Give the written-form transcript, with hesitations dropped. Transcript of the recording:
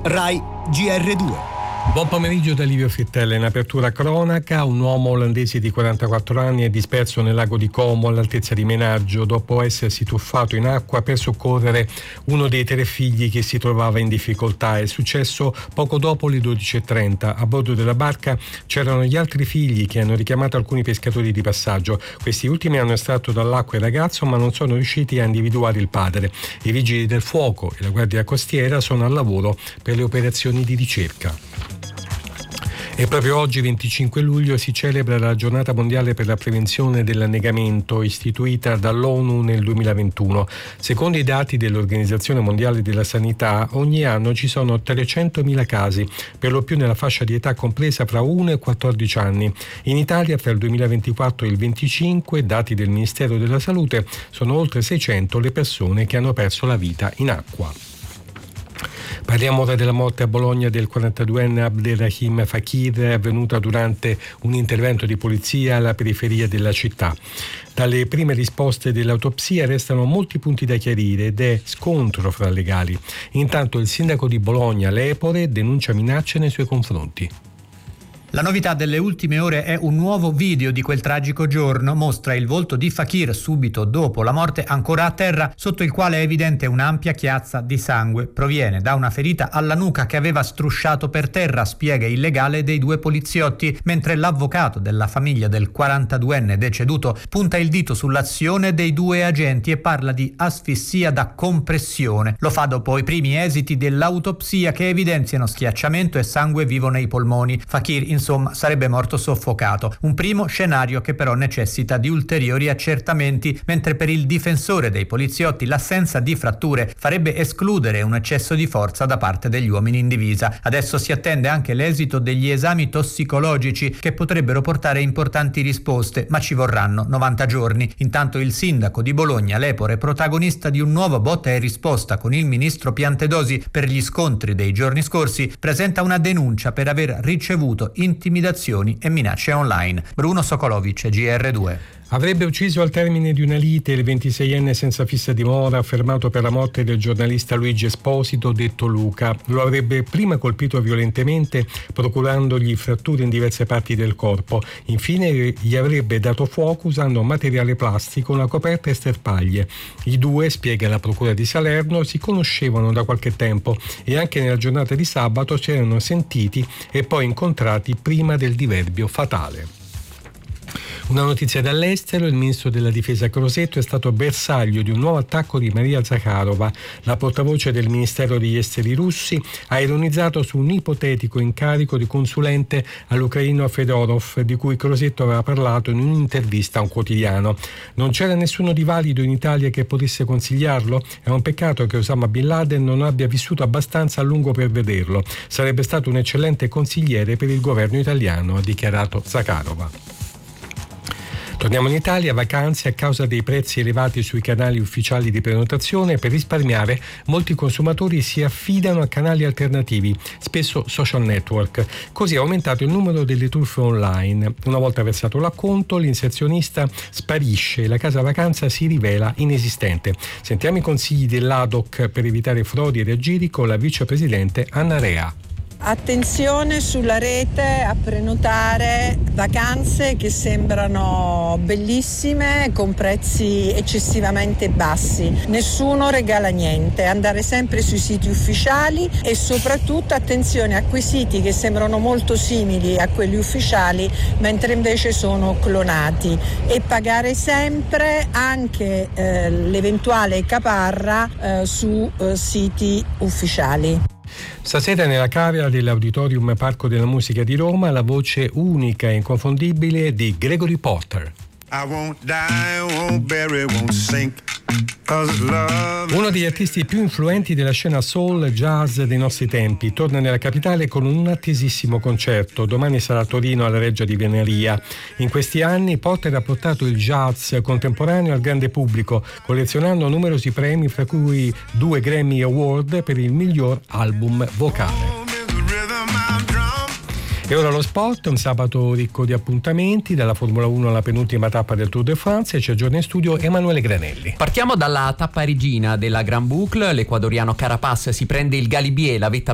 Rai GR2. Buon pomeriggio da Livio Frittella. In apertura cronaca, un uomo olandese di 44 anni è disperso nel lago di Como all'altezza di Menaggio dopo essersi tuffato in acqua per soccorrere uno dei 3 figli che si trovava in difficoltà. È successo poco dopo le 12:30. A bordo della barca c'erano gli altri figli che hanno richiamato alcuni pescatori di passaggio. Questi ultimi hanno estratto dall'acqua il ragazzo ma non sono riusciti a individuare il padre. I vigili del fuoco e la guardia costiera sono al lavoro per le operazioni di ricerca. E proprio oggi, 25 luglio, si celebra la Giornata Mondiale per la Prevenzione dell'Annegamento, istituita dall'ONU nel 2021. Secondo i dati dell'Organizzazione Mondiale della Sanità, ogni anno ci sono 300.000 casi, per lo più nella fascia di età compresa fra 1 e 14 anni. In Italia, fra il 2024 e il 2025, dati del Ministero della Salute, sono oltre 600 le persone che hanno perso la vita in acqua. Parliamo ora della morte a Bologna del 42enne Abdelrahim Fakir, avvenuta durante un intervento di polizia alla periferia della città. Dalle prime risposte dell'autopsia restano molti punti da chiarire ed è scontro fra legali. Intanto il sindaco di Bologna, Lepore, denuncia minacce nei suoi confronti. La novità delle ultime ore è un nuovo video di quel tragico giorno. Mostra il volto di Fakir subito dopo la morte ancora a terra, sotto il quale è evidente un'ampia chiazza di sangue. Proviene da una ferita alla nuca che aveva strusciato per terra, spiega il legale dei 2 poliziotti, mentre l'avvocato della famiglia del 42enne deceduto punta il dito sull'azione dei 2 agenti e parla di asfissia da compressione. Lo fa dopo i primi esiti dell'autopsia che evidenziano schiacciamento e sangue vivo nei polmoni. Fakir insomma sarebbe morto soffocato, un primo scenario che però necessita di ulteriori accertamenti, mentre per il difensore dei poliziotti l'assenza di fratture farebbe escludere un eccesso di forza da parte degli uomini in divisa. Adesso si attende anche l'esito degli esami tossicologici che potrebbero portare importanti risposte, ma ci vorranno 90 giorni. Intanto il sindaco di Bologna, Lepore, protagonista di un nuovo botta e risposta con il ministro Piantedosi per gli scontri dei giorni scorsi, presenta una denuncia per aver ricevuto intimidazioni e minacce online. Bruno Sokolovic, GR2. Avrebbe ucciso al termine di una lite il 26enne senza fissa dimora fermato per la morte del giornalista Luigi Esposito, detto Luca. Lo avrebbe prima colpito violentemente, procurandogli fratture in diverse parti del corpo. Infine gli avrebbe dato fuoco usando materiale plastico, una coperta e sterpaglie. I 2, spiega la procura di Salerno, si conoscevano da qualche tempo e anche nella giornata di sabato si erano sentiti e poi incontrati prima del diverbio fatale. Una notizia dall'estero: il ministro della difesa Crosetto è stato bersaglio di un nuovo attacco di Maria Zakharova. La portavoce del Ministero degli Esteri russi ha ironizzato su un ipotetico incarico di consulente all'ucraino Fedorov, di cui Crosetto aveva parlato in un'intervista a un quotidiano. Non c'era nessuno di valido in Italia che potesse consigliarlo? È un peccato che Osama Bin Laden non abbia vissuto abbastanza a lungo per vederlo. Sarebbe stato un eccellente consigliere per il governo italiano, ha dichiarato Zakharova. Torniamo in Italia. Vacanze. A causa dei prezzi elevati sui canali ufficiali di prenotazione, per risparmiare molti consumatori si affidano a canali alternativi, spesso social network. Così è aumentato il numero delle truffe online. Una volta versato l'acconto, l'inserzionista sparisce e la casa vacanza si rivela inesistente. Sentiamo i consigli dell'ADOC per evitare frodi e raggiri con la vicepresidente Anna Rea. Attenzione sulla rete a prenotare vacanze che sembrano bellissime con prezzi eccessivamente bassi. Nessuno regala niente, andare sempre sui siti ufficiali e soprattutto attenzione a quei siti che sembrano molto simili a quelli ufficiali mentre invece sono clonati, e pagare sempre anche l'eventuale caparra su siti ufficiali. Stasera nella cavea dell'Auditorium Parco della Musica di Roma la voce unica e inconfondibile di Gregory Porter. Uno degli artisti più influenti della scena soul jazz dei nostri tempi torna nella capitale con un attesissimo concerto. Domani sarà a Torino alla Reggia di Venaria. In questi anni Porter ha portato il jazz contemporaneo al grande pubblico, collezionando numerosi premi, fra cui 2 Grammy Award per il miglior album vocale. E ora lo sport, un sabato ricco di appuntamenti, dalla Formula 1 alla penultima tappa del Tour de France, e ci aggiorna in studio Emanuele Granelli. Partiamo dalla tappa regina della Grand Boucle. L'ecuadoriano Carapaz si prende il Galibier, la vetta